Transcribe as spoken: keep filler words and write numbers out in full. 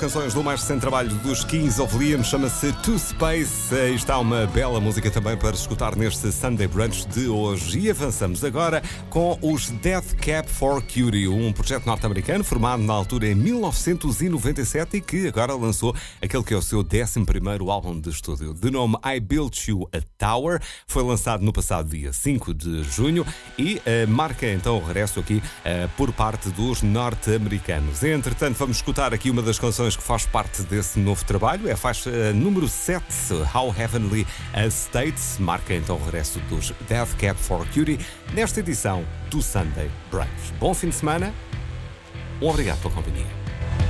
canções do mais recente trabalho dos Kings of Leon, chama-se To Space. Aí está uma bela música também para escutar neste Sunday Brunch de hoje. E avançamos agora com os Death Cab for Cutie, um projeto norte-americano formado na altura em mil novecentos e noventa e sete e que agora lançou aquele que é o seu décimo primeiro álbum de estúdio. De nome I Built You a Tower, foi lançado no passado dia cinco de junho e uh, marca então o regresso aqui uh, por parte dos norte-americanos. Entretanto, vamos escutar aqui uma das canções que faz parte desse novo trabalho, é a faixa uh, número sete, How Heavenly a State, marca então o regresso dos Death Cab for Cutie nesta edição do Sunday Brunch. Bom fim de semana, um obrigado pela companhia.